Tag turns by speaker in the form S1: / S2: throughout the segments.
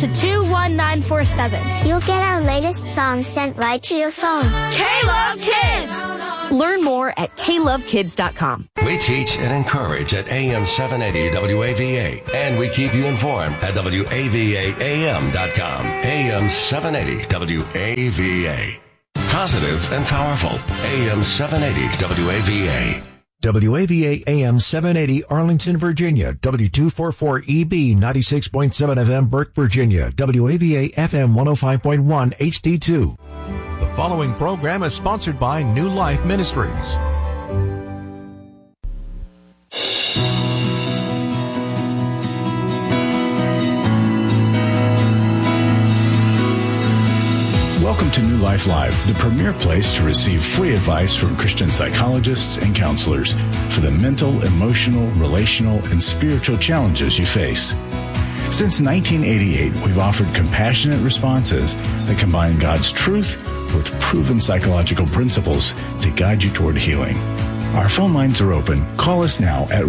S1: to 21947.
S2: You'll get our latest songs sent right to your phone.
S1: K-Love Kids!
S3: Learn more at klovekids.com.
S4: We teach and encourage at AM 780 WAVA, and we keep you informed at WAVAAM.com. AM 780 WAVA. Positive and powerful. AM 780 WAVA.
S5: WAVA AM 780 Arlington, Virginia. W244EB 96.7 FM Burke, Virginia. WAVA FM 105.1 HD2. The following program is sponsored by New Life Ministries.
S6: Welcome to New Life Live, the premier place to receive free advice from Christian psychologists and counselors for the mental, emotional, relational, and spiritual challenges you face. Since 1988, we've offered compassionate responses that combine God's truth with proven psychological principles to guide you toward healing. Our phone lines are open. Call us now at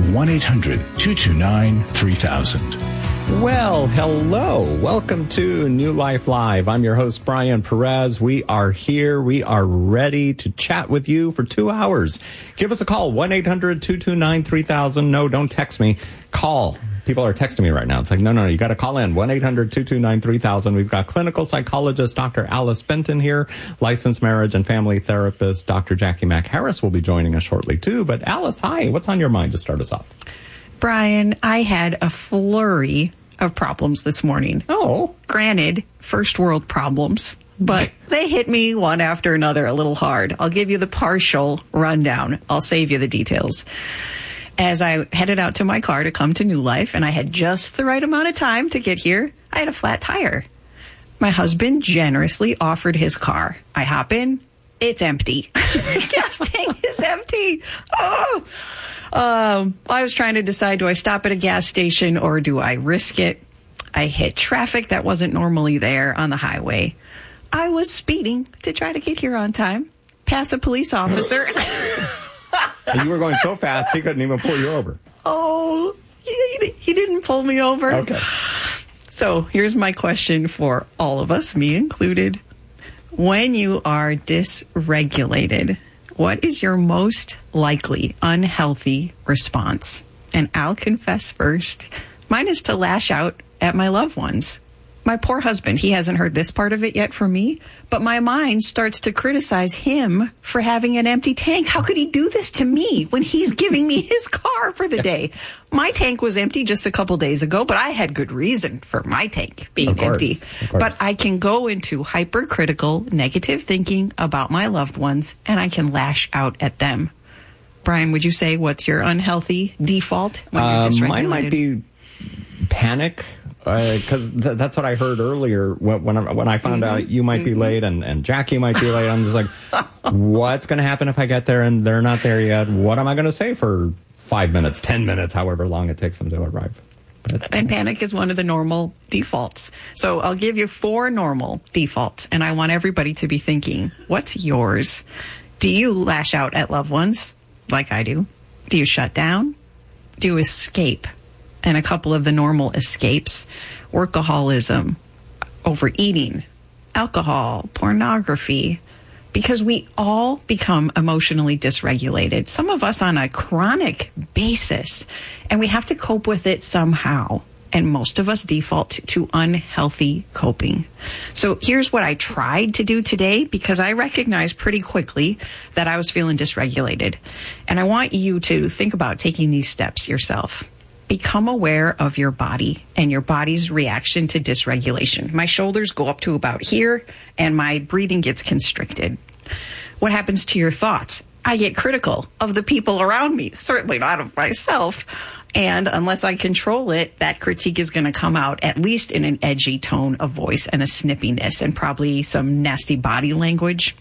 S6: 1-800-229-3000.
S7: Well, hello. Welcome to New Life Live. I'm your host, Brian Perez. We are here. We are ready to chat with you for 2 hours. Give us a call, 1-800-229-3000. No, don't text me. Call. People are texting me right now. It's like, no, you got to call in, 1-800-229-3000. We've got clinical psychologist Dr. Alice Benton here, licensed marriage and family therapist Dr. Jackie Mack Harris will be joining us shortly, too. But Alice, hi. What's on your mind to start us off?
S8: Brian, I had a flurry of problems this morning.
S7: Oh.
S8: Granted, first world problems, but they hit me one after another a little hard. I'll give you the partial rundown. I'll save you the details. As I headed out to my car to come to New Life, and I had just the right amount of time to get here, I had a flat tire. My husband generously offered his car. I hop in. It's empty. Gas tank is empty. Oh. I was trying to decide, do I stop at a gas station or do I risk it? I hit traffic that wasn't normally there on the highway. I was speeding to try to get here on time, pass a police officer.
S7: You were going so fast, he couldn't even pull you over.
S8: Oh, he didn't pull me over.
S7: Okay.
S8: So here's my question for all of us, me included. When you are dysregulated, what is your most likely unhealthy response? And I'll confess first, mine is to lash out at my loved ones. My poor husband, he hasn't heard this part of it yet from me, but my mind starts to criticize him for having an empty tank. How could he do this to me when he's giving me his car for the day? My tank was empty just a couple days ago, but I had good reason for my tank being empty. But I can go into hypercritical, negative thinking about my loved ones, and I can lash out at them. Brian, would you say what's your unhealthy default when you're dysregulated?
S7: Mine might be panic. Because that's what I heard earlier when I found out you might be late and Jackie might be late. I'm just like, what's going to happen if I get there and they're not there yet? What am I going to say for 5 minutes, 10 minutes, however long it takes them to arrive?
S8: And panic is one of the normal defaults. So I'll give you 4 normal defaults, and I want everybody to be thinking, what's yours? Do you lash out at loved ones like I do? Do you shut down? Do you escape? And a couple of the normal escapes: workaholism, overeating, alcohol, pornography, because we all become emotionally dysregulated, some of us on a chronic basis, and we have to cope with it somehow. And most of us default to unhealthy coping. So here's what I tried to do today, because I recognized pretty quickly that I was feeling dysregulated. And I want you to think about taking these steps yourself. Become aware of your body and your body's reaction to dysregulation. My shoulders go up to about here, and my breathing gets constricted. What happens to your thoughts? I get critical of the people around me, certainly not of myself. And unless I control it, that critique is going to come out at least in an edgy tone of voice and a snippiness and probably some nasty body language.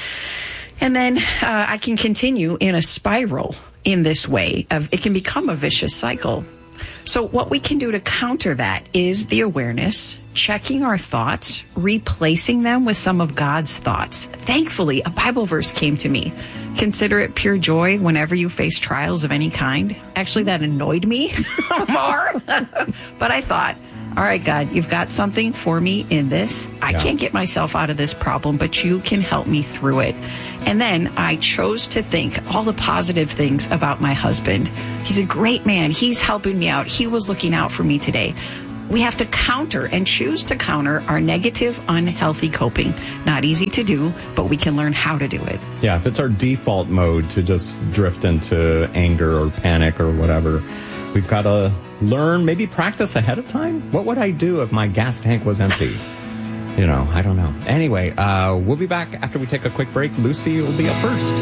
S8: And then I can continue in a spiral in this way. It can become a vicious cycle. So what we can do to counter that is the awareness, checking our thoughts, replacing them with some of God's thoughts. Thankfully, a Bible verse came to me. Consider it pure joy whenever you face trials of any kind. Actually, that annoyed me more. But I thought, all right, God, you've got something for me in this. I can't get myself out of this problem, but you can help me through it. And then I chose to think all the positive things about my husband. He's a great man. He's helping me out. He was looking out for me today. We have to counter and choose to counter our negative, unhealthy coping. Not easy to do, but we can learn how to do it.
S7: Yeah, if it's our default mode to just drift into anger or panic or whatever, we've got to learn, maybe practice ahead of time. What would I do if my gas tank was empty? I don't know. Anyway, we'll be back after we take a quick break. Lucy will be up first.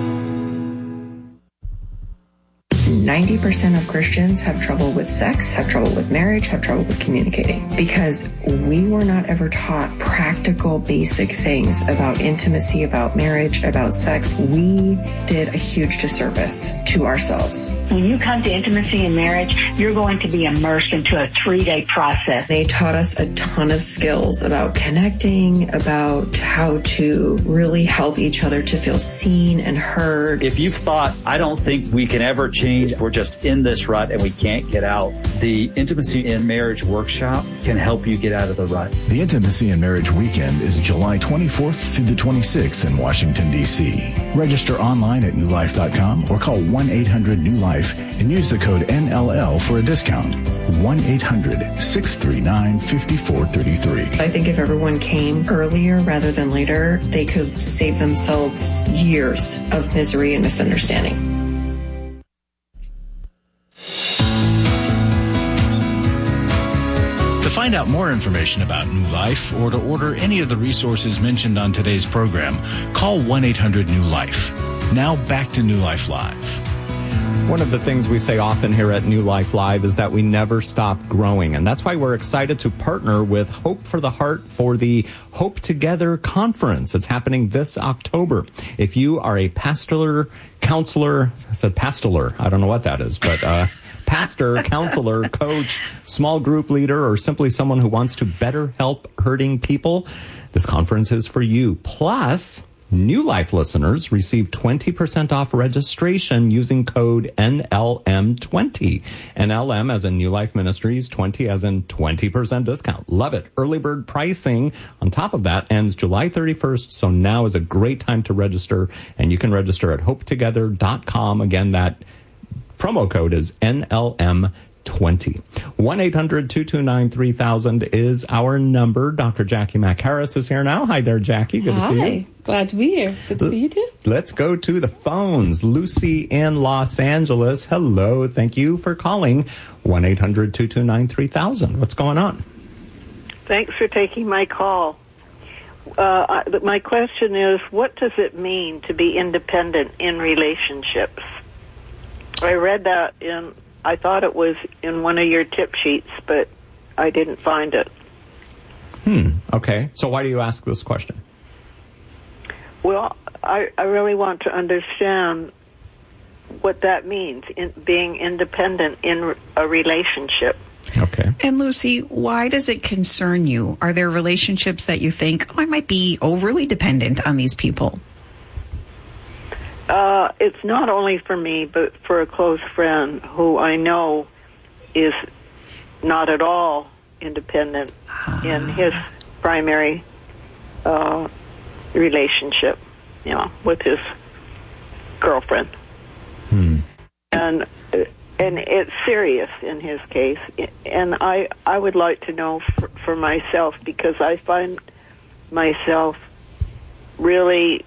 S9: 90% of Christians have trouble with sex, have trouble with marriage, have trouble with communicating, because we were not ever taught practical, basic things about intimacy, about marriage, about sex. We did a huge disservice to ourselves.
S10: When you come to intimacy and marriage, you're going to be immersed into a 3-day process.
S9: They taught us a ton of skills about connecting, about how to really help each other to feel seen and heard.
S11: If you've thought, I don't think we can ever change, we're just in this rut and we can't get out, the Intimacy in Marriage Workshop can help you get out of the rut.
S6: The Intimacy in Marriage Weekend is July 24th through the 26th in Washington, D.C. Register online at newlife.com or call 1-800-NEW-LIFE and use the code NLL for a discount. 1-800-639-5433.
S9: I think if everyone came earlier rather than later, they could save themselves years of misery and misunderstanding.
S6: To find out more information about New Life or to order any of the resources mentioned on today's program, call 1-800-NEW-LIFE. Now back to New Life Live.
S7: One of the things we say often here at New Life Live is that we never stop growing. And that's why we're excited to partner with Hope for the Heart for the Hope Together Conference. It's happening this October. If you are a pastoral, counselor, I said pastoral, I don't know what that is, but pastor, counselor, coach, small group leader, or simply someone who wants to better help hurting people, this conference is for you. Plus, New Life listeners receive 20% off registration using code NLM20. NLM as in New Life Ministries, 20 as in 20% discount. Love it. Early bird pricing on top of that ends July 31st, so now is a great time to register, and you can register at hopetogether.com. Again, that promo code is NLM20. 1-800-229-3000 is our number. Dr. Jackie McHarris is here now. Hi there, Jackie. Good to see you.
S12: Hi. Glad to be here. Good to see you too.
S7: Let's go to the phones. Lucy in Los Angeles. Hello. Thank you for calling. 1-800-229-3000. What's going on?
S13: Thanks for taking my call. My question is, what does it mean to be independent in relationships? I read that I thought it was in one of your tip sheets, but I didn't find it.
S7: Okay. So why do you ask this question?
S13: Well, I really want to understand what that means, being independent in a relationship.
S7: Okay.
S8: And Lucy, why does it concern you? Are there relationships that you think, I might be overly dependent on these people?
S13: It's not only for me, but for a close friend who I know is not at all independent in his primary relationship, with his girlfriend. And it's serious in his case. And I would like to know for myself, because I find myself really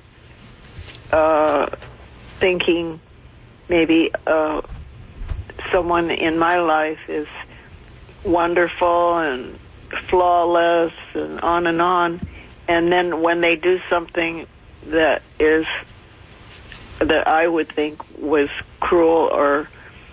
S13: thinking maybe someone in my life is wonderful and flawless and on, and then when they do something that I would think was cruel or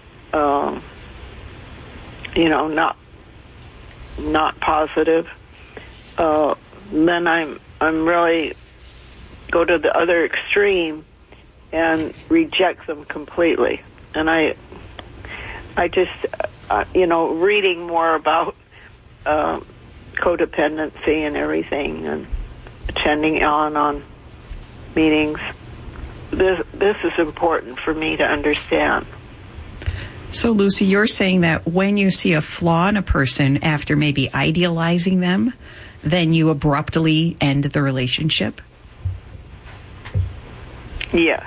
S13: not positive, then I'm really go to the other extreme and reject them completely. And I just, reading more about codependency and everything, and attending on meetings, this is important for me to understand.
S8: So, Lucy, you're saying that when you see a flaw in a person after maybe idealizing them, then you abruptly end the relationship?
S13: Yes.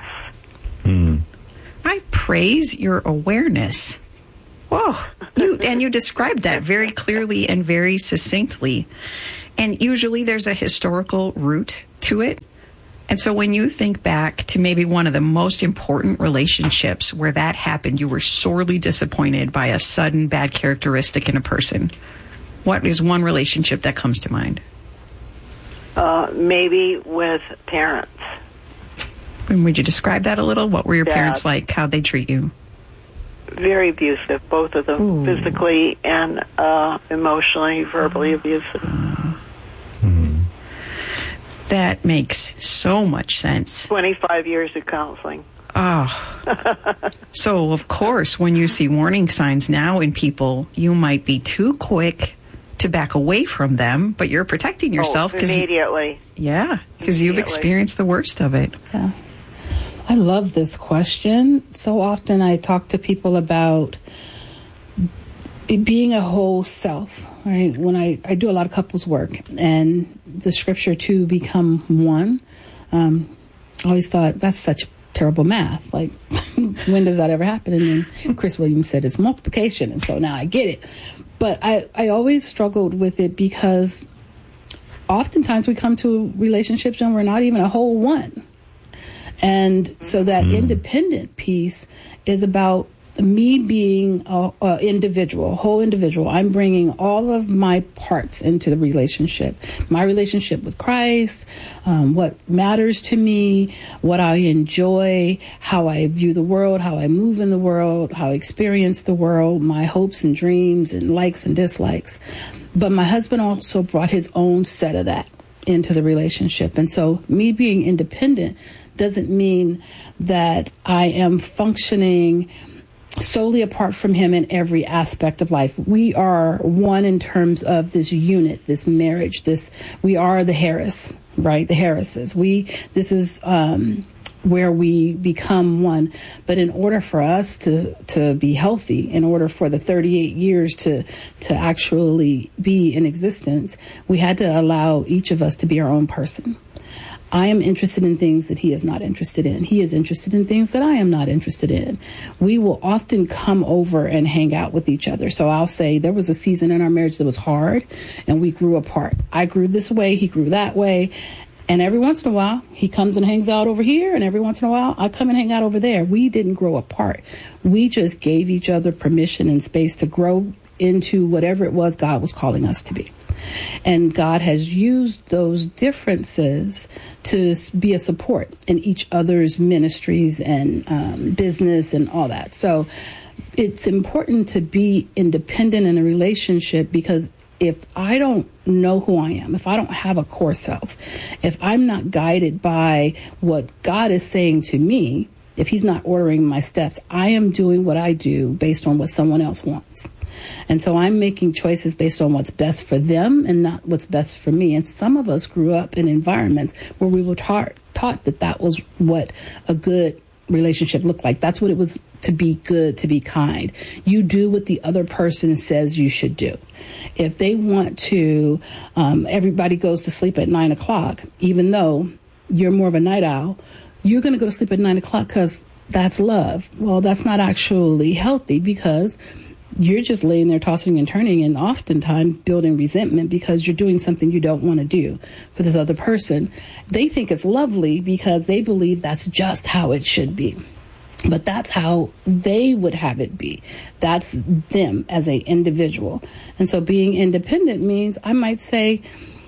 S8: I praise your awareness. Whoa. You described that very clearly and very succinctly. And usually there's a historical root to it. And so when you think back to maybe one of the most important relationships where that happened, you were sorely disappointed by a sudden bad characteristic in a person. What is one relationship that comes to mind?
S13: Maybe with parents.
S8: And would you describe that a little? What were your parents like? How'd they treat you?
S13: Very abusive, both of them. Ooh. Physically and emotionally, verbally abusive.
S8: That makes so much sense.
S13: 25 years of counseling.
S8: Oh. So, of course, when you see warning signs now in people, you might be too quick to back away from them, but you're protecting yourself.
S13: Immediately.
S8: Because you've experienced the worst of it.
S12: Yeah. I love this question. So often I talk to people about being a whole self, right? When I do a lot of couples work, and the scripture to become one, I always thought that's such terrible math. Like, when does that ever happen? And then Chris Williams said it's multiplication, and so now I get it. But I always struggled with it because oftentimes we come to relationships and we're not even a whole one. And so that independent piece is about me being a individual, a whole individual. I'm bringing all of my parts into the relationship. My relationship with Christ, what matters to me, what I enjoy, how I view the world, how I move in the world, how I experience the world, my hopes and dreams and likes and dislikes. But my husband also brought his own set of that into the relationship. And so me being independent doesn't mean that I am functioning solely apart from him in every aspect of life. We are one in terms of this unit, this marriage, we are the Harris, right? The Harrises. This is where we become one. But in order for us to be healthy, in order for the 38 years to actually be in existence, we had to allow each of us to be our own person. I am interested in things that he is not interested in. He is interested in things that I am not interested in. We will often come over and hang out with each other. So I'll say there was a season in our marriage that was hard and we grew apart. I grew this way, he grew that way. And every once in a while, he comes and hangs out over here. And every once in a while, I come and hang out over there. We didn't grow apart. We just gave each other permission and space to grow into whatever it was God was calling us to be. And God has used those differences to be a support in each other's ministries and business and all that. So it's important to be independent in a relationship, because if I don't know who I am, if I don't have a core self, if I'm not guided by what God is saying to me, if he's not ordering my steps, I am doing what I do based on what someone else wants. And so I'm making choices based on what's best for them and not what's best for me. And some of us grew up in environments where we were taught that was what a good relationship looked like. That's what it was to be good, to be kind. You do what the other person says you should do. If they want to, everybody goes to sleep at 9 o'clock, even though you're more of a night owl, you're going to go to sleep at 9 o'clock because that's love. Well, that's not actually healthy, because you're just laying there tossing and turning and oftentimes building resentment because you're doing something you don't want to do for this other person. They think it's lovely because they believe that's just how it should be. But that's how they would have it be. That's them as an individual. And so being independent means I might say,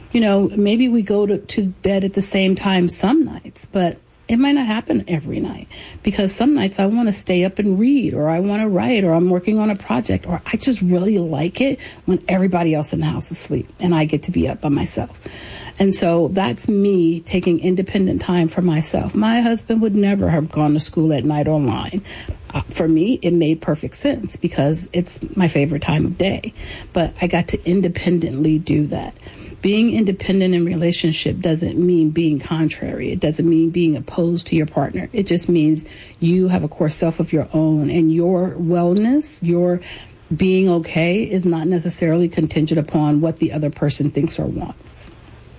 S12: maybe we go to bed at the same time some nights, but it might not happen every night, because some nights I want to stay up and read, or I want to write, or I'm working on a project, or I just really like it when everybody else in the house is asleep and I get to be up by myself. And so that's me taking independent time for myself. My husband would never have gone to school at night online. For me, it made perfect sense because it's my favorite time of day. But I got to independently do that. Being independent in relationship doesn't mean being contrary. It doesn't mean being opposed to your partner. It just means you have a core self of your own, and your wellness, your being okay is not necessarily contingent upon what the other person thinks or wants.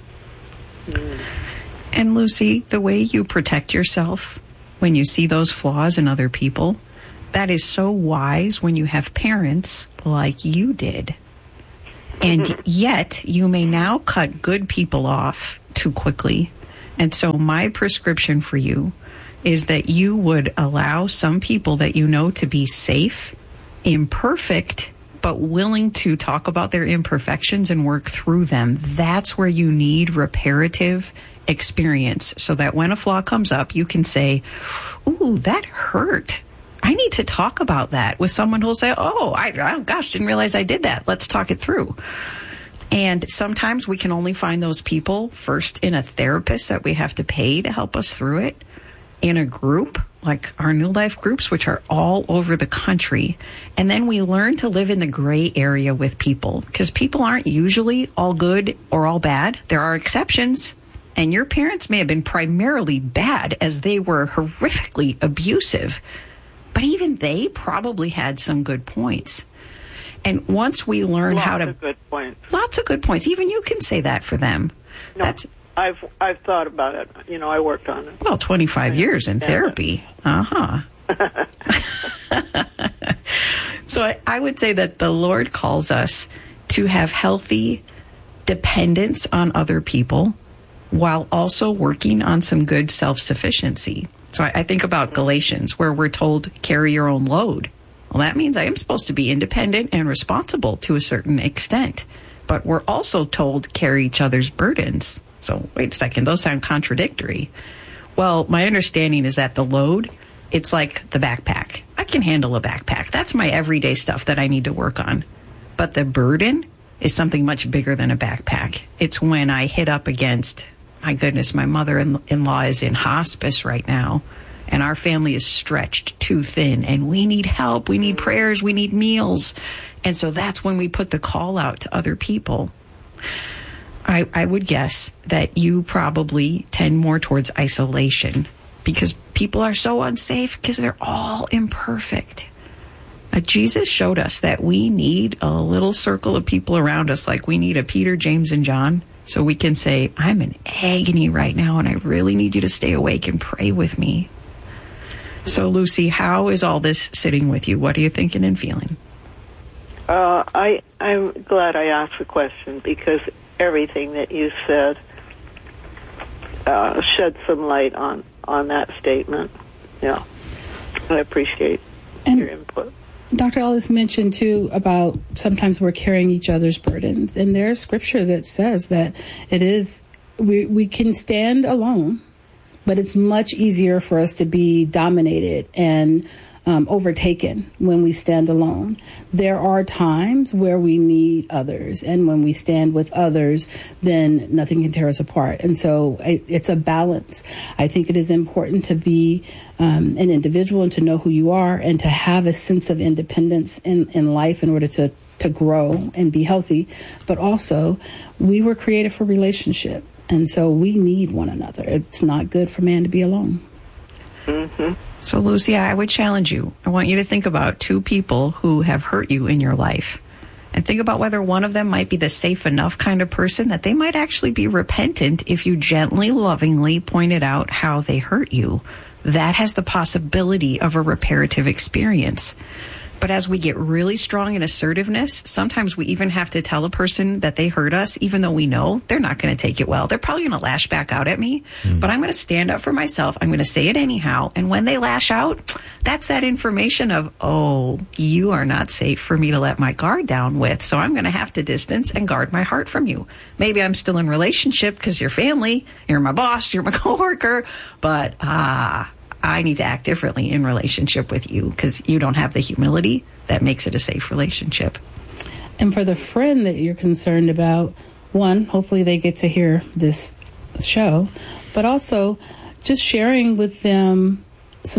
S8: And Lucy, the way you protect yourself when you see those flaws in other people, that is so wise when you have parents like you did. And yet you may now cut good people off too quickly. And so my prescription for you is that you would allow some people that you know to be safe, imperfect, but willing to talk about their imperfections and work through them. That's where you need reparative experience, so that when a flaw comes up, you can say, ooh, that hurt. I need to talk about that with someone who'll say, oh, gosh, didn't realize I did that. Let's talk it through. And sometimes we can only find those people first in a therapist that we have to pay to help us through it, in a group like our New Life groups, which are all over the country. And then we learn to live in the gray area with people, because people aren't usually all good or all bad. There are exceptions. And your parents may have been primarily bad, as they were horrifically abusive. But even they probably had some good points. And once we learn
S13: lots of good points.
S8: Lots of good points. Even you can say that for them.
S13: No, I've thought about it. You know, I worked on it.
S8: Well, 25 years in therapy. So I would say that the Lord calls us to have healthy dependence on other people while also working on some good self-sufficiency. So I think about Galatians, where we're told, carry your own load. Well, that means I am supposed to be independent and responsible to a certain extent. But we're also told, carry each other's burdens. So wait a second, those sound contradictory. Well, my understanding is that the load, it's like the backpack. I can handle a backpack. That's my everyday stuff that I need to work on. But the burden is something much bigger than a backpack. It's when I hit up against, my goodness, my mother-in-law is in hospice right now, and our family is stretched too thin, and we need help, we need prayers, we need meals. And so that's when we put the call out to other people. I would guess that you probably tend more towards isolation, because people are so unsafe because they're all imperfect. Jesus showed us that we need a little circle of people around us, like we need a Peter, James, and John, so we can say, I'm in agony right now, and I really need you to stay awake and pray with me. So, Lucy, how is all this sitting with you? What are you thinking and feeling?
S13: I'm glad I asked the question, because everything that you said shed some light on that statement. Yeah, I appreciate your input.
S12: Dr. Ellis mentioned, too, about sometimes we're carrying each other's burdens. And there's scripture that says that it is, we can stand alone, but it's much easier for us to be dominated and overtaken when we stand alone. There are times where we need others, and when we stand with others, then nothing can tear us apart. And so it's a balance. I think it is important to be an individual and to know who you are, and to have a sense of independence in life in order to grow and be healthy. But also, we were created for relationship, and so we need one another. It's not good for man to be alone.
S13: Mm-hmm.
S8: So, Lucy, I would challenge you. I want you to think about two people who have hurt you in your life, and think about whether one of them might be the safe enough kind of person that they might actually be repentant if you gently, lovingly pointed out how they hurt you. That has the possibility of a reparative experience. But as we get really strong in assertiveness, sometimes we even have to tell a person that they hurt us, even though we know they're not going to take it well. They're probably going to lash back out at me, but I'm going to stand up for myself. I'm going to say it anyhow. And when they lash out, that's that information of, oh, you are not safe for me to let my guard down with. So I'm going to have to distance and guard my heart from you. Maybe I'm still in relationship because you're family, you're my boss, you're my coworker, but I need to act differently in relationship with you because you don't have the humility that makes it a safe relationship.
S12: And for the friend that you're concerned about, one, hopefully they get to hear this show, but also just sharing with them some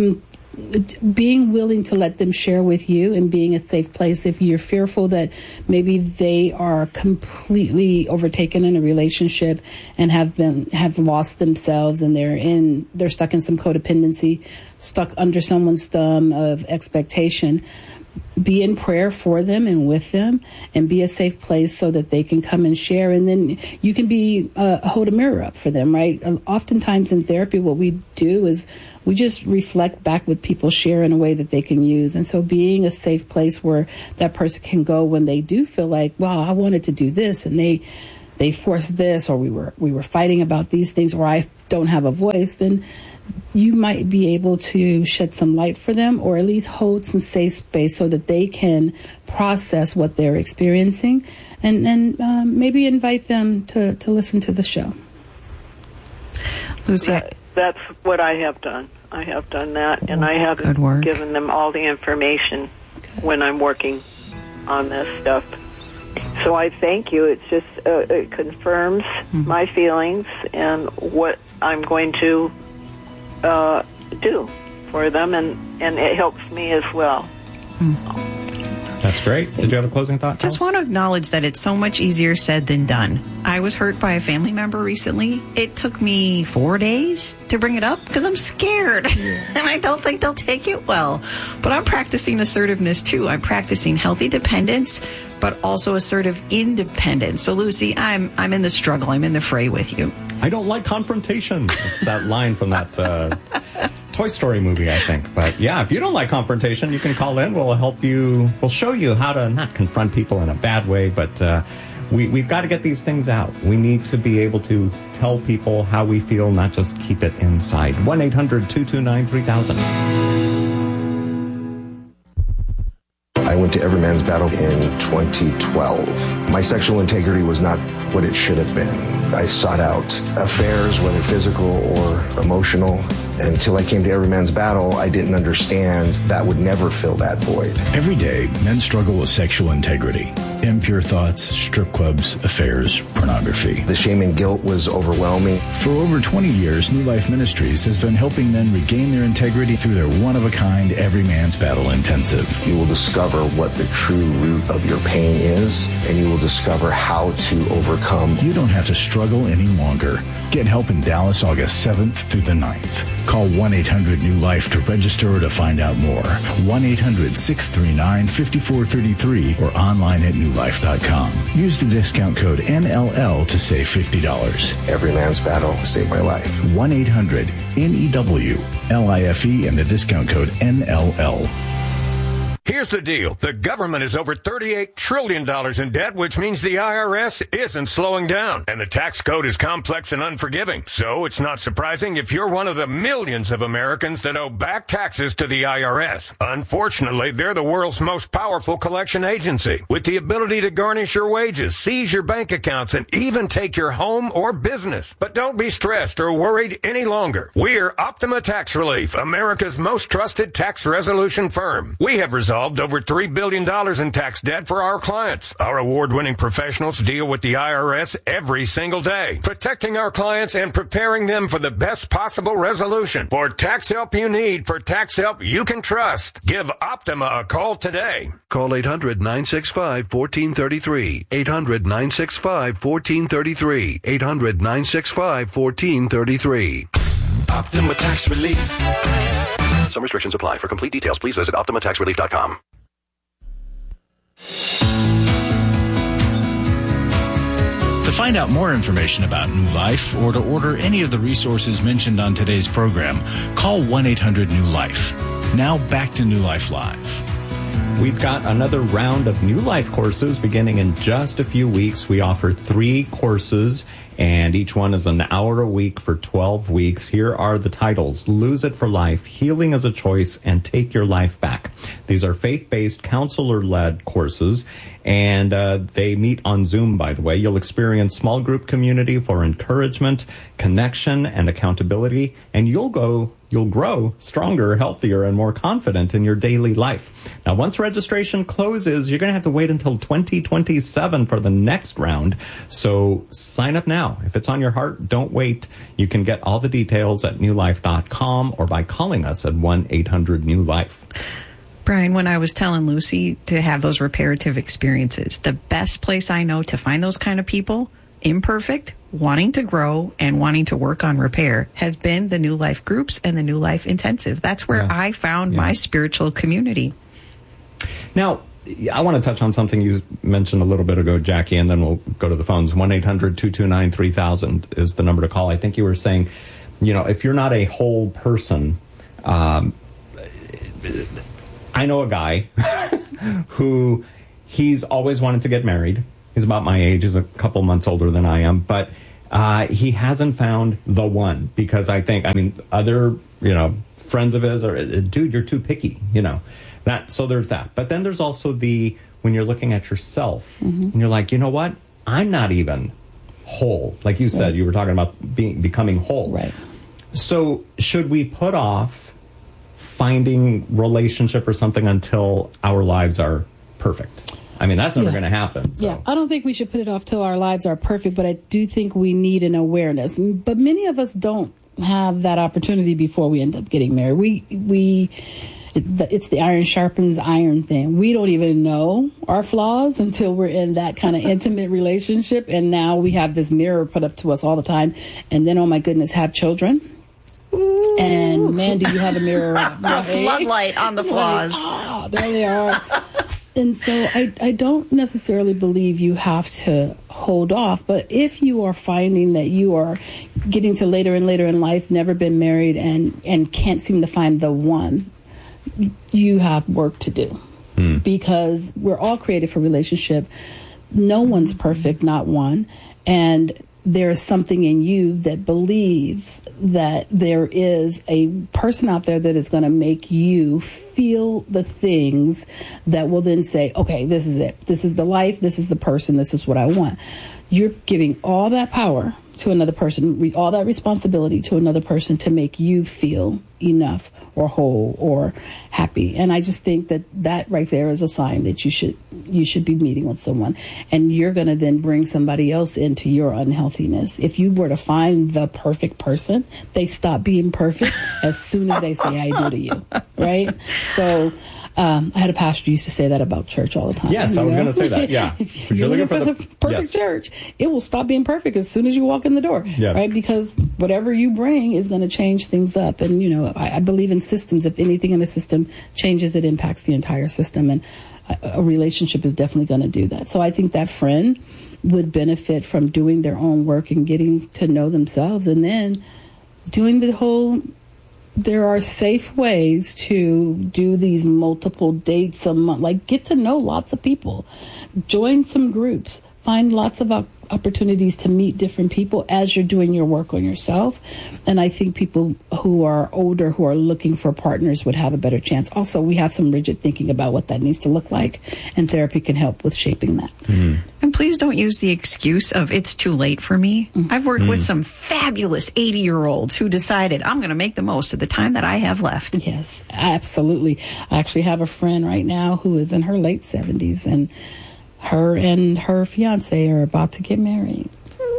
S12: being willing to let them share with you and being a safe place. If you're fearful that maybe they are completely overtaken in a relationship and have lost themselves and they're stuck in some codependency, stuck under someone's thumb of expectation, be in prayer for them and with them, and be a safe place so that they can come and share. And then you can hold a mirror up for them, right? Oftentimes in therapy, what we do is we just reflect back what people share in a way that they can use. And so being a safe place where that person can go when they do feel like, wow, I wanted to do this, and they forced this, or we were fighting about these things, or I don't have a voice, then you might be able to shed some light for them, or at least hold some safe space so that they can process what they're experiencing, and maybe invite them to listen to the show.
S8: Lucy,
S13: that's what I have done. I have done that, and I haven't given them all the information when I'm working on this stuff. So I thank you. It's just it confirms my feelings and what I'm going to do for them, and it helps me as well.
S7: That's great. Did you have a closing thought,
S8: Just want to acknowledge that it's so much easier said than done. I was hurt by a family member recently. It took me 4 days to bring it up because I'm scared. And I don't think they'll take it well. But I'm practicing assertiveness too. I'm practicing healthy dependence, but also assertive independence. So Lucy, I'm in the struggle. I'm in the fray with you.
S7: I don't like confrontation. It's that line from that Toy Story movie, I think. But yeah, if you don't like confrontation, you can call in. We'll help you. We'll show you how to not confront people in a bad way, but we've got to get these things out. We need to be able to tell people how we feel, not just keep it inside. 1-800-229-3000.
S14: I went to Every Man's Battle in 2012. My sexual integrity was not what it should have been. I sought out affairs, whether physical or emotional. Until I came to Every Man's Battle, I didn't understand that would never fill that void.
S6: Every day, men struggle with sexual integrity. Impure thoughts, strip clubs, affairs, pornography.
S14: The shame and guilt was overwhelming.
S6: For over 20 years, New Life Ministries has been helping men regain their integrity through their one-of-a-kind Every Man's Battle Intensive.
S14: You will discover what the true root of your pain is, and you will discover how to overcome.
S6: You don't have to struggle any longer. Get help in Dallas August 7th through the 9th. Call 1-800-NEW-LIFE to register or to find out more. 1-800-639-5433 or online at newlife.com. Use the discount code NLL to save $50.
S14: Every Man's Battle saved my life.
S6: 1-800-NEW-LIFE and the discount code NLL.
S15: Here's the deal. The government is over $38 trillion in debt, which means the IRS isn't slowing down. And the tax code is complex and unforgiving. So it's not surprising if you're one of the millions of Americans that owe back taxes to the IRS. Unfortunately, they're the world's most powerful collection agency, with the ability to garnish your wages, seize your bank accounts, and even take your home or business. But don't be stressed or worried any longer. We're Optima Tax Relief, America's most trusted tax resolution firm. We have resolved over $3 billion in tax debt for our clients. Our award-winning professionals deal with the IRS every single day, protecting our clients and preparing them for the best possible resolution. For tax help you need, for tax help you can trust, give Optima a call today.
S4: Call 800-965-1433. 800-965-1433. 800-965-1433.
S16: Optima Tax Relief.
S4: Some restrictions apply. For complete details, please visit OptimaTaxRelief.com.
S6: To find out more information about New Life or to order any of the resources mentioned on today's program, call 1-800-NEW-LIFE. Now back to New Life Live.
S7: We've got another round of New Life courses beginning in just a few weeks. We offer 3 courses, and each one is an hour a week for 12 weeks. Here are the titles: Lose It for Life, Healing as a Choice, and Take Your Life Back. These are faith-based, counselor-led courses, and they meet on Zoom, by the way. You'll experience small group community for encouragement, connection, and accountability, and you'll go you'll grow stronger, healthier, and more confident in your daily life. Now, once registration closes, you're going to have to wait until 2027 for the next round. So sign up now. If it's on your heart, don't wait. You can get all the details at newlife.com or by calling us at 1-800-NEW-LIFE.
S8: Brian, when I was telling Lucy to have those reparative experiences, the best place I know to find those kind of people, imperfect, wanting to grow, and wanting to work on repair, has been the New Life groups and the New Life Intensive. That's where I found my spiritual community.
S7: Now, I want to touch on something you mentioned a little bit ago, Jackie, and then we'll go to the phones. 1-800-229-3000 is the number to call. I think you were saying, if you're not a whole person, I know a guy who he's always wanted to get married. He's about my age. He's a couple months older than I am. But he hasn't found the one because other, friends of his are, dude, you're too picky, So there's that. But then there's also when you're looking at yourself and you're like, you know what? I'm not even whole. Like you said, you were talking about becoming whole. Right. So should we put off finding relationship or something until our lives are perfect? That's never going to happen. So.
S12: Yeah, I don't think we should put it off till our lives are perfect, but I do think we need an awareness. But many of us don't have that opportunity before we end up getting married. It's the iron sharpens iron thing. We don't even know our flaws until we're in that kind of intimate relationship, and now we have this mirror put up to us all the time. And then, oh my goodness, have children. Ooh. And man, do you have a mirror?
S8: A floodlight on the flaws.
S12: There they are. And so I don't necessarily believe you have to hold off, but if you are finding that you are getting to later and later in life, never been married, and can't seem to find the one, you have work to do. Because we're all created for relationship. No one's perfect, not one. And there's something in you that believes that there is a person out there that is going to make you feel the things that will then say, okay, this is it. This is the life. This is the person. This is what I want. You're giving all that power to another person, all that responsibility to another person to make you feel enough or whole or happy. And I just think that right there is a sign that you should be meeting with someone, and you're going to then bring somebody else into your unhealthiness. If you were to find the perfect person, they stop being perfect as soon as they say I do to you, right? So I had a pastor who used to say that about church all the time.
S7: Yes, I was going to say that, yeah.
S12: If you're looking for the perfect church, it will stop being perfect as soon as you walk in the door, right? Because whatever you bring is going to change things up. And, I believe in systems. If anything in a system changes, it impacts the entire system. And a relationship is definitely going to do that. So I think that friend would benefit from doing their own work and getting to know themselves, and then doing the whole... There are safe ways to do these multiple dates a month. Like, get to know lots of people. Join some groups. Find lots of opportunities to meet different people as you're doing your work on yourself. And I think people who are older, who are looking for partners, would have a better chance. Also, we have some rigid thinking about what that needs to look like, and therapy can help with shaping that.
S8: And please don't use the excuse of it's too late for me. I've worked with some fabulous 80-year-olds who decided I'm going to make the most of the time that I have left.
S12: Yes, absolutely. I actually have a friend right now who is in her late 70s, and her fiance are about to get married.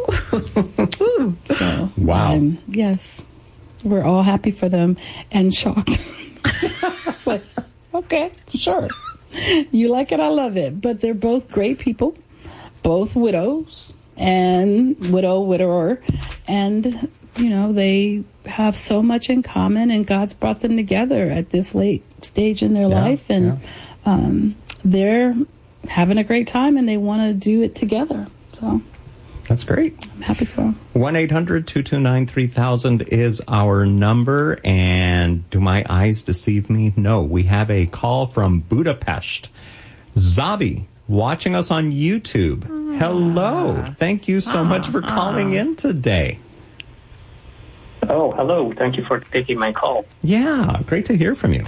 S12: So,
S7: wow.
S12: Yes, we're all happy for them and shocked. It's like, okay, sure. You like it, I love it. But they're both great people, both widows and widower. And, they have so much in common, and God's brought them together at this late stage in their life. And they're having a great time, and they want to do it together. So
S7: that's great.
S12: I'm happy for them.
S7: 1-800-229-3000 is our number. And do my eyes deceive me? No. We have a call from Budapest. Zabi, watching us on YouTube. Hello. Thank you so much for calling in today.
S16: Oh, hello. Thank you for taking my call.
S7: Yeah, great to hear from you.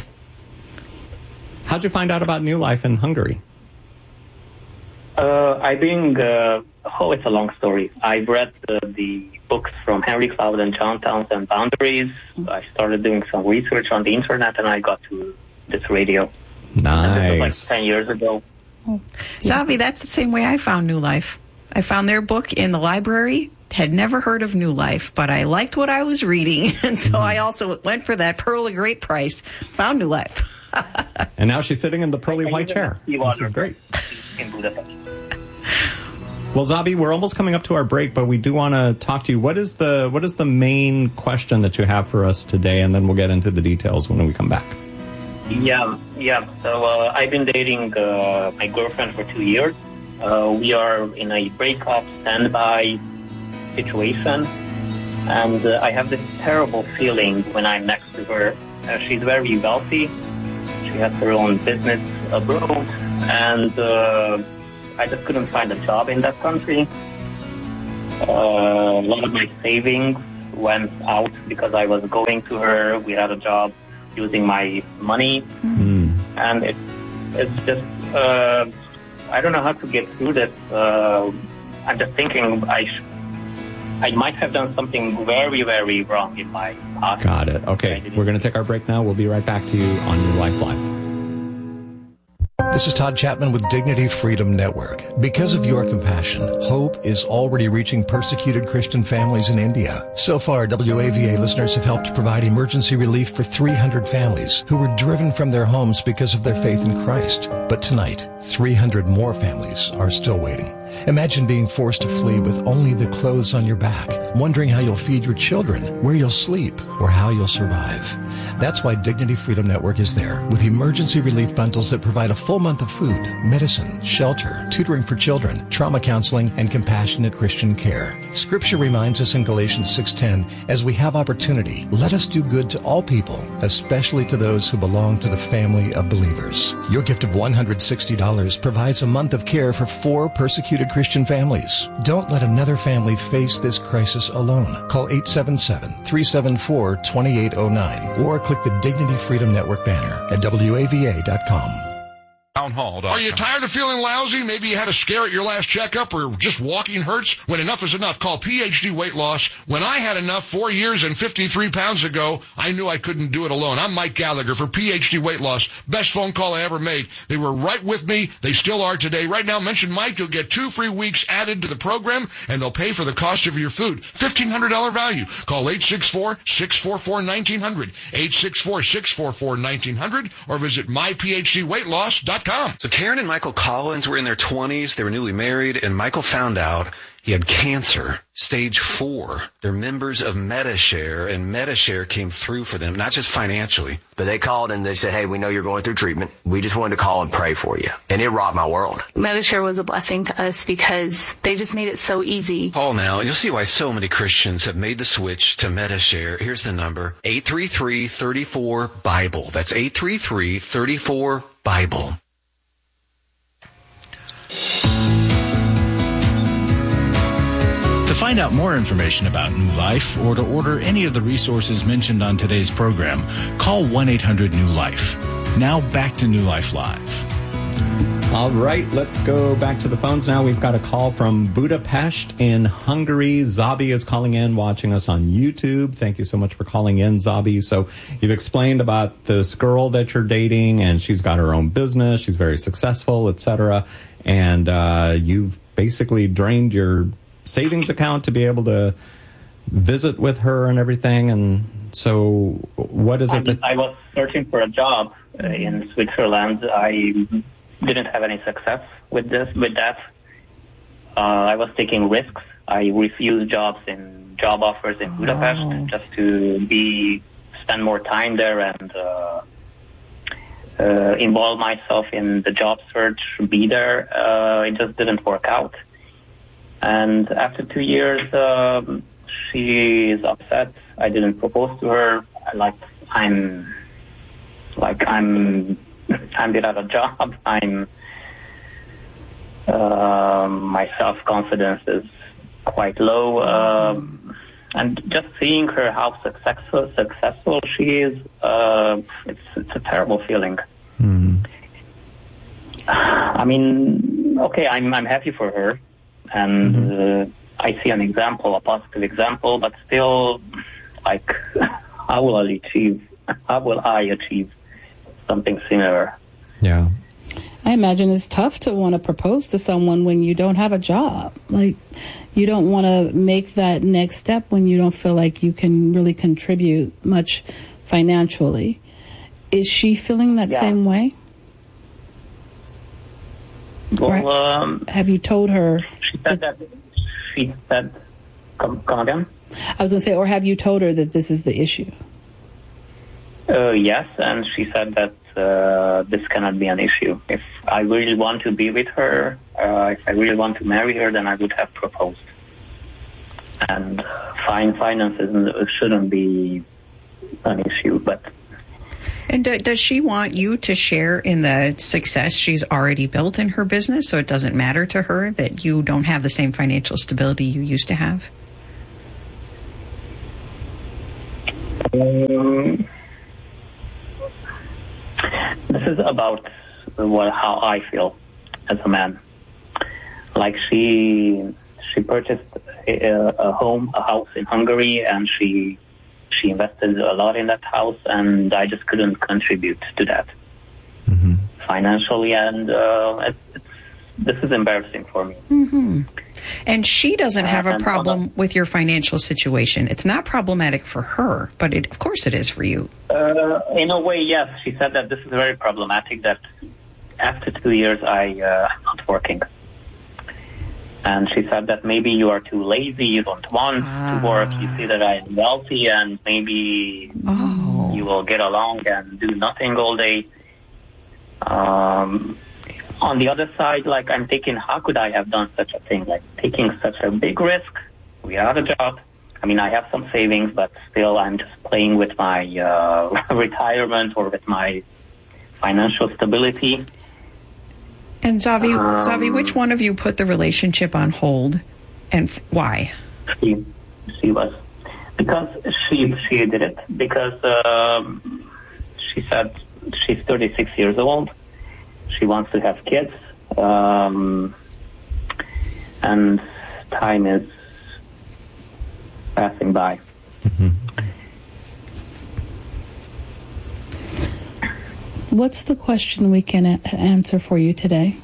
S7: How'd you find out about New Life in Hungary?
S16: I've been it's a long story. I've read the books from Henry Cloud and John Townsend, Boundaries. I started doing some research on the internet, and I got to this radio.
S7: Nice.
S16: And this was like 10 years ago.
S8: Zabi, that's the same way I found New Life. I found their book in the library, had never heard of New Life, but I liked what I was reading, and so I also went for that pearly great price, found New Life.
S7: And now she's sitting in the pearly white chair. This is great.
S16: In Budapest.
S7: Well, Zabi, we're almost coming up to our break, but we do want to talk to you. What is the main question that you have for us today? And then we'll get into the details when we come back.
S16: Yeah. So I've been dating my girlfriend for 2 years. We are in a breakup standby situation, and I have this terrible feeling when I'm next to her. She's very wealthy. She has her own business abroad, and I just couldn't find a job in that country. A lot of my savings went out because I was going to her without a job, using my money, and it's just I don't know how to get through this. I'm just thinking I might have done something very, very wrong in my past.
S7: Got it. Okay, we're going to take our break now. We'll be right back to you on New Life Live.
S17: This is Todd Chapman with Dignity Freedom Network. Because of your compassion, hope is already reaching persecuted Christian families in India. So far, WAVA listeners have helped provide emergency relief for 300 families who were driven from their homes because of their faith in Christ. But tonight, 300 more families are still waiting. Imagine being forced to flee with only the clothes on your back, wondering how you'll feed your children, where you'll sleep, or how you'll survive. That's why Dignity Freedom Network is there, with emergency relief bundles that provide a full month of food, medicine, shelter, tutoring for children, trauma counseling, and compassionate Christian care. Scripture reminds us in Galatians 6:10, as we have opportunity, let us do good to all people, especially to those who belong to the family of believers. Your gift of $160 provides a month of care for 4 persecuted Christian families. Don't let another family face this crisis alone. Call 877-374-2809 or click the Dignity Freedom Network banner at WAVA.com.
S18: Townhall.com. Are you tired of feeling lousy? Maybe you had a scare at your last checkup, or just walking hurts? When enough is enough, call PhD Weight Loss. When I had enough 4 years and 53 pounds ago, I knew I couldn't do it alone. I'm Mike Gallagher for PhD Weight Loss. Best phone call I ever made. They were right with me. They still are today. Right now, mention Mike. You'll get 2 free weeks added to the program, and they'll pay for the cost of your food. $1,500 value. Call 864-644-1900, 864-644-1900, or visit myphdweightloss.com.
S19: So Karen and Michael Collins were in their 20s. They were newly married, and Michael found out he had cancer, stage 4. They're members of Medi-Share, and Medi-Share came through for them, not just financially.
S20: But they called and they said, hey, we know you're going through treatment. We just wanted to call and pray for you. And it rocked my world.
S21: Medi-Share was a blessing to us because they just made it so easy.
S19: Call now, and you'll see why so many Christians have made the switch to Medi-Share. Here's the number, 833-34-BIBLE. That's 833-34-BIBLE.
S6: To find out more information about New Life or to order any of the resources mentioned on today's program, call 1-800-NEW-LIFE. Now back to New Life Live.
S7: All right, let's go back to the phones now. We've got a call from Budapest in Hungary. Zabi is calling in, watching us on YouTube. Thank you so much for calling in, Zabi. So you've explained about this girl that you're dating, and she's got her own business. She's very successful, etc. And you've basically drained your savings account to be able to visit with her and everything. And so what is it that...
S16: I was searching for a job in Switzerland. I didn't have any success with that. I was taking risks. I refused job offers in Budapest just to spend more time there and involve myself in the job search, be there. It just didn't work out. And after 2 years, she is upset. I didn't propose to her. I'm without a job. My self-confidence is quite low. And just seeing her how successful she is, it's a terrible feeling. I mean, okay, I'm happy for her. and I see an example, a positive example, but still, like, how will I achieve something similar?
S7: Yeah.
S12: I imagine it's tough to want to propose to someone when you don't have a job. Like, you don't want to make that next step when you don't feel like you can really contribute much financially. Is she feeling that same way?
S16: Well,
S12: have you told her?
S16: She said, come again?
S12: I was going to say, or have you told her that this is the issue?
S16: Yes, and she said that this cannot be an issue. If I really want to be with her, if I really want to marry her, then I would have proposed. And finances shouldn't be an issue, but...
S8: And does she want you to share in the success she's already built in her business, so it doesn't matter to her that you don't have the same financial stability you used to have?
S16: This is about how I feel as a man. Like she purchased a house in Hungary, and she invested a lot in that house, and I just couldn't contribute to that financially, and this is embarrassing for me.
S8: Mm-hmm. And she doesn't have a problem with your financial situation. It's not problematic for her, but of course it is for you.
S16: In a way, yes. She said that this is very problematic, that after 2 years I'm not working. And she said that maybe you are too lazy, you don't want to work, you see that I am wealthy, and maybe you will get along and do nothing all day. On the other side, like, I'm thinking, how could I have done such a thing? Like, taking such a big risk without a job. I mean, I have some savings, but still I'm just playing with my retirement or with my financial stability.
S8: And Zavi, which one of you put the relationship on hold, and why?
S16: She was. Because she did it. Because she said she's 36 years old. She wants to have kids. And time is passing by.
S12: What's the question we can answer for you today?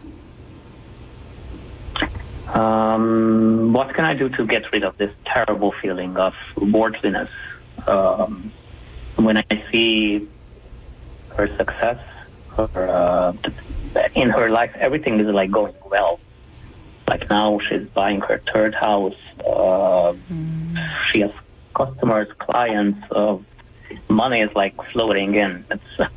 S16: What can I do to get rid of this terrible feeling of worthlessness? When I see her success, in her life, everything is like going well. Like now she's buying her third house. She has customers, clients. Money is like floating in. It's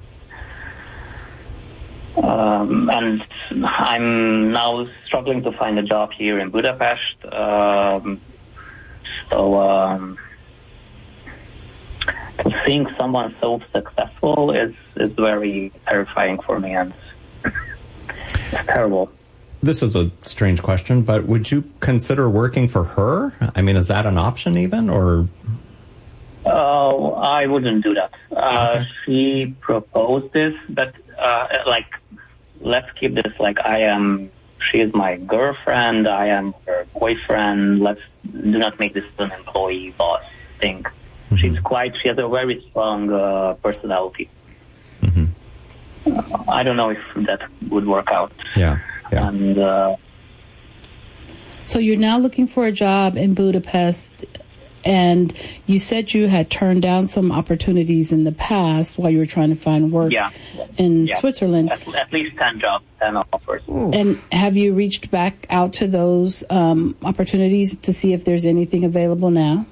S16: and I'm now struggling to find a job here in Budapest. Seeing someone so successful is very terrifying for me, and it's terrible.
S7: This is a strange question, but would you consider working for her? I mean, is that an option even, or?
S16: Oh, I wouldn't do that. She proposed this, but let's keep this like she is my girlfriend, I am her boyfriend. Let's do not make this an employee boss thing. She has a very strong personality. I don't know if that would work out.
S7: Yeah.
S16: And,
S12: so you're now looking for a job in Budapest, and you said you had turned down some opportunities in the past while you were trying to find work in Switzerland.
S16: At least 10 jobs, 10 offers.
S12: And have you reached back out to those opportunities to see if there's anything available now?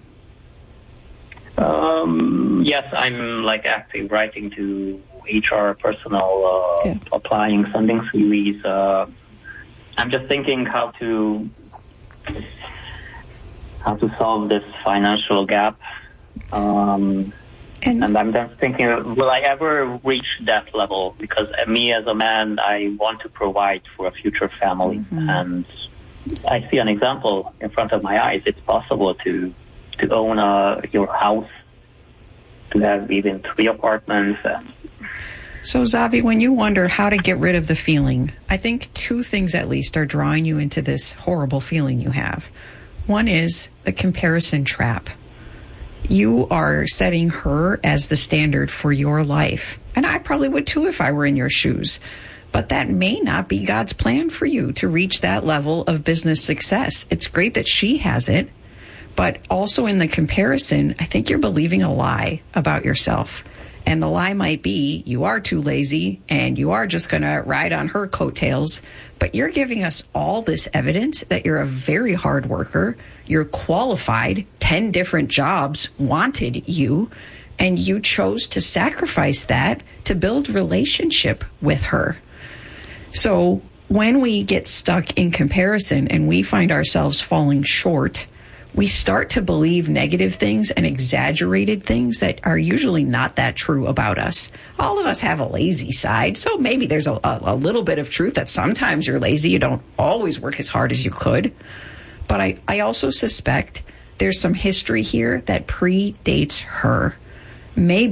S16: Yes, I'm like active writing to HR personnel, applying, sending CVs. I'm just thinking how to solve this financial gap. And I'm just thinking, will I ever reach that level? Because me as a man, I want to provide for a future family. And I see an example in front of my eyes. It's possible to own your house, to have even 3 apartments.
S8: So, Zavi, when you wonder how to get rid of the feeling, I think two things at least are drawing you into this horrible feeling you have. One is the comparison trap. You are setting her as the standard for your life. And I probably would too if I were in your shoes. But that may not be God's plan for you to reach that level of business success. It's great that she has it. But also in the comparison, I think you're believing a lie about yourself. And the lie might be you are too lazy and you are just going to ride on her coattails. But you're giving us all this evidence that you're a very hard worker. You're qualified. 10 different jobs wanted you. And you chose to sacrifice that to build relationship with her. So when we get stuck in comparison and we find ourselves falling short, we start to believe negative things and exaggerated things that are usually not that true about us. All of us have a lazy side, so maybe there's a little bit of truth that sometimes you're lazy. You don't always work as hard as you could. But I also suspect there's some history here that predates her. Maybe